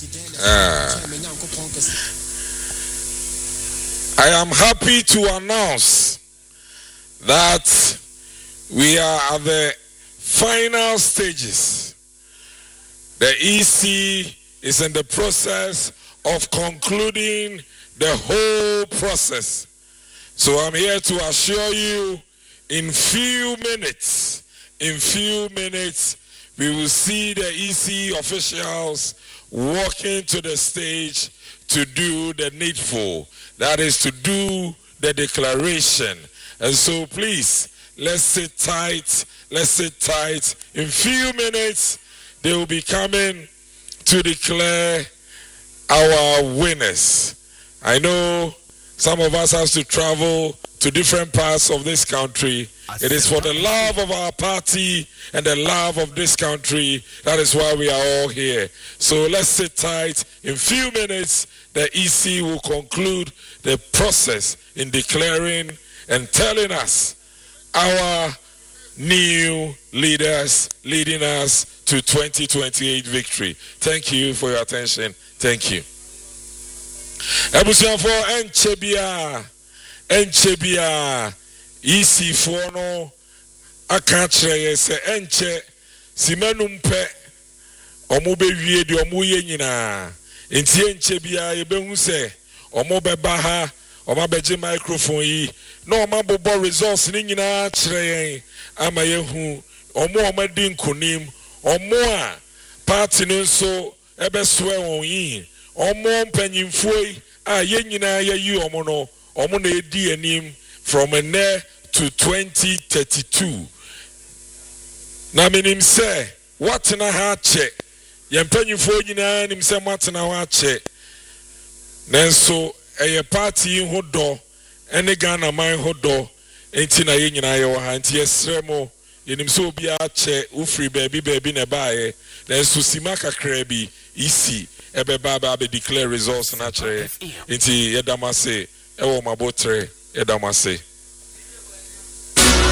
I am happy to announce that we are at the final stages. The EC is in the process of concluding the whole process. So I'm here to assure you, in few minutes, we will see the EC officials walking to the stage to do the needful. That is to do the declaration. And so please, let's sit tight. In few minutes, they will be coming to declare our winners. I know some of us have to travel to different parts of this country. It is for the love of our party and the love of this country. That is why we are all here. So let's sit tight. In few minutes, the EC will conclude the process in declaring and telling us our new leaders leading us to 2028 victory. Thank you for your attention. Thank you. Ebusiafo enchebia EC for no aka kire se enche simanum pe omo be wie de omo ye nyina enti enchebia ye behu se omo beba ha omo beje microphone yi na omo bobo results ni nyina kire yen ama yehu omo di nkonim omo a party no so ebe soe won yi omo mpanyimfo a ye nyina ye yi omo no omo na edi anim from now to 2032. Na minim say what na ha che ye mpanyimfo nyina nim say what na ha che nanso eye party ho do ene Ghana man ho do enti na ye nyina ye wo ha enti esremo yenim so obi a che ufri baby na baaye nanso sima kakra bi isi ebe baba be declare results na chere enti yedamase ewo mabotre yedamase.